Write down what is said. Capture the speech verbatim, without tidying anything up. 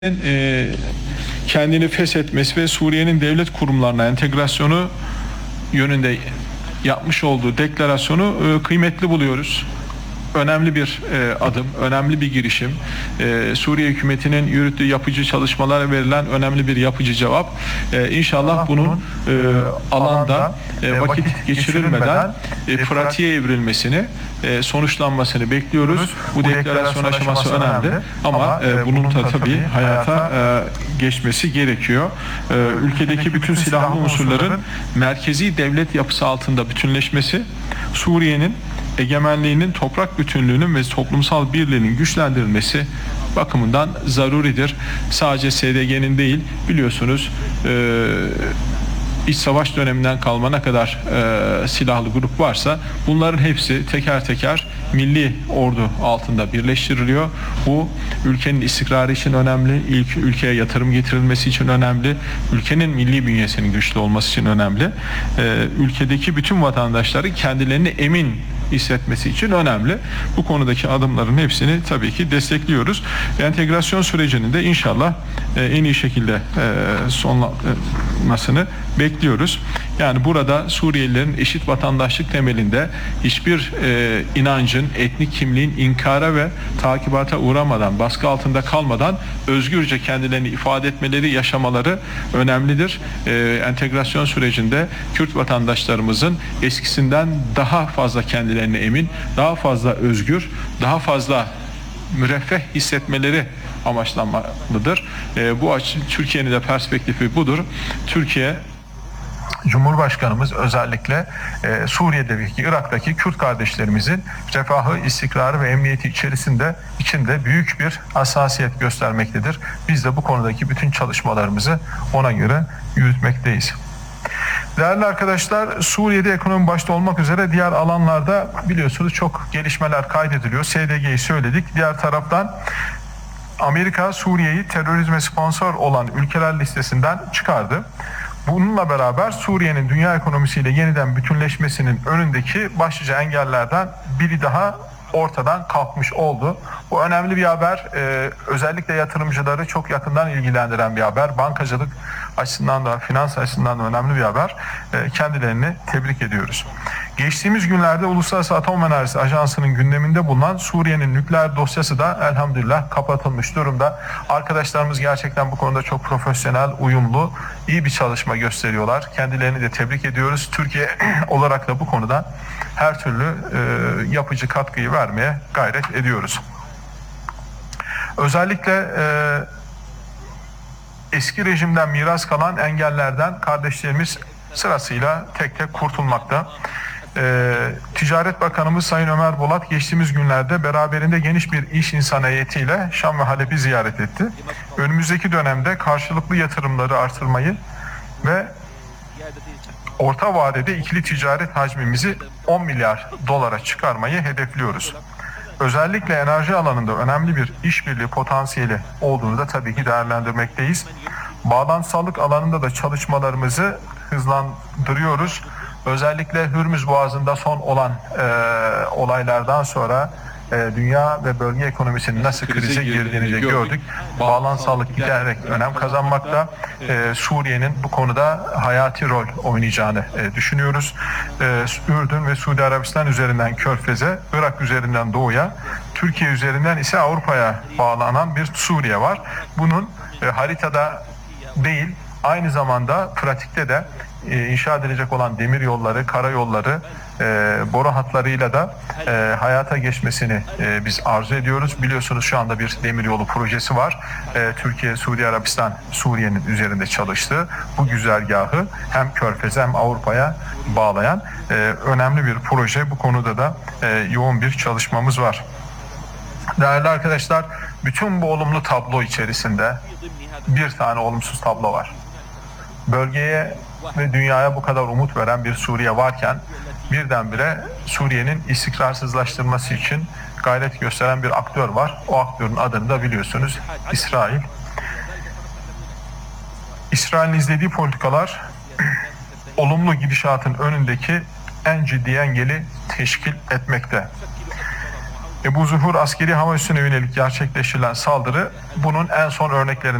e, kendini feshetmesi ve Suriye'nin devlet kurumlarına entegrasyonu yönünde yapmış olduğu deklarasyonu e, kıymetli buluyoruz. Önemli bir e, adım, önemli bir girişim. E, Suriye hükümetinin yürüttüğü yapıcı çalışmalara verilen önemli bir yapıcı cevap. E, İnşallah bunun e, alanda e, vakit geçirilmeden e, pratiğe evrilmesini, e, sonuçlanmasını bekliyoruz. Bu deklarasyon aşaması önemli ama e, bunun da tabii hayata e, geçmesi gerekiyor. E, ülkedeki bütün silahlı unsurların merkezi devlet yapısı altında bütünleşmesi, Suriye'nin egemenliğinin, toprak bütünlüğünün ve toplumsal birliğinin güçlendirilmesi bakımından zaruridir. Sadece S D G'nin değil, biliyorsunuz e, iç savaş döneminden kalma ne kadar e, silahlı grup varsa bunların hepsi teker teker milli ordu altında birleştiriliyor. Bu ülkenin istikrarı için önemli, ilk ülkeye yatırım getirilmesi için önemli, ülkenin milli bünyesinin güçlü olması için önemli. E, ülkedeki bütün vatandaşları kendilerini emin hissetmesi için önemli. Bu konudaki adımların hepsini tabii ki destekliyoruz. Entegrasyon sürecinin de inşallah e, en iyi şekilde e, sonlanmasını bekliyoruz. Yani burada Suriyelilerin eşit vatandaşlık temelinde hiçbir e, inancın, etnik kimliğin inkara ve takibata uğramadan, baskı altında kalmadan özgürce kendilerini ifade etmeleri, yaşamaları önemlidir. E, entegrasyon sürecinde Kürt vatandaşlarımızın eskisinden daha fazla kendilerini emin, daha fazla özgür, daha fazla müreffeh hissetmeleri amaçlanmalıdır. E, bu açı Türkiye'nin de perspektifi budur. Türkiye Cumhurbaşkanımız özellikle e, Suriye'deki, Irak'taki Kürt kardeşlerimizin refahı, istikrarı ve emniyeti içerisinde içinde büyük bir hassasiyet göstermektedir. Biz de bu konudaki bütün çalışmalarımızı ona göre yürütmekteyiz. Değerli arkadaşlar, Suriye'de ekonomi başta olmak üzere diğer alanlarda biliyorsunuz çok gelişmeler kaydediliyor. S D G'yi söyledik. Diğer taraftan Amerika Suriye'yi terörizme sponsor olan ülkeler listesinden çıkardı. Bununla beraber Suriye'nin dünya ekonomisiyle yeniden bütünleşmesinin önündeki başlıca engellerden biri daha ortadan kalkmış oldu. Bu önemli bir haber. Ee, özellikle yatırımcıları çok yakından ilgilendiren bir haber. Bankacılık açısından da, finans açısından da önemli bir haber. Ee, kendilerini tebrik ediyoruz. Geçtiğimiz günlerde Uluslararası Atom Enerjisi Ajansı'nın gündeminde bulunan Suriye'nin nükleer dosyası da elhamdülillah kapatılmış durumda. Arkadaşlarımız gerçekten bu konuda çok profesyonel, uyumlu, iyi bir çalışma gösteriyorlar. Kendilerini de tebrik ediyoruz. Türkiye olarak da bu konuda her türlü e, yapıcı katkıyı vermeye gayret ediyoruz. Özellikle e, eski rejimden miras kalan engellerden kardeşlerimiz sırasıyla tek tek kurtulmakta. Ee, Ticaret Bakanımız Sayın Ömer Bolat geçtiğimiz günlerde beraberinde geniş bir iş insanı heyetiyle Şam ve Halep'i ziyaret etti. Önümüzdeki dönemde karşılıklı yatırımları artırmayı ve orta vadede ikili ticaret hacmimizi on milyar dolara çıkarmayı hedefliyoruz. Özellikle enerji alanında önemli bir işbirliği potansiyeli olduğunu da tabii ki değerlendirmekteyiz. Bağlantısallık alanında da çalışmalarımızı hızlandırıyoruz. Özellikle Hürmüz Boğazı'nda son olan e, olaylardan sonra e, dünya ve bölge ekonomisinin nasıl krize girdiğini de gördük. Bağlantısallık giderek önem kazanmakta. E, Suriye'nin bu konuda hayati rol oynayacağını e, düşünüyoruz. E, Ürdün ve Suudi Arabistan üzerinden Körfez'e, Irak üzerinden Doğu'ya, Türkiye üzerinden ise Avrupa'ya bağlanan bir Suriye var. Bunun e, haritada değil, aynı zamanda pratikte de e, inşa edilecek olan demir yolları, karayolları, e, boru hatlarıyla da e, hayata geçmesini e, biz arzu ediyoruz. Biliyorsunuz şu anda bir demir yolu projesi var. E, Türkiye, Suudi Arabistan, Suriye'nin üzerinde çalıştığı bu güzergahı hem Körfez'e hem Avrupa'ya bağlayan e, önemli bir proje. Bu konuda da e, yoğun bir çalışmamız var. Değerli arkadaşlar, bütün bu olumlu tablo içerisinde bir tane olumsuz tablo var. Bölgeye ve dünyaya bu kadar umut veren bir Suriye varken birdenbire Suriye'nin istikrarsızlaştırması için gayret gösteren bir aktör var. O aktörün adını da biliyorsunuz, İsrail. İsrail'in izlediği politikalar olumlu gidişatın önündeki en ciddi engeli teşkil etmekte. Ebu Zuhur askeri hava üssüne yönelik gerçekleştirilen saldırı bunun en son örneklerinden.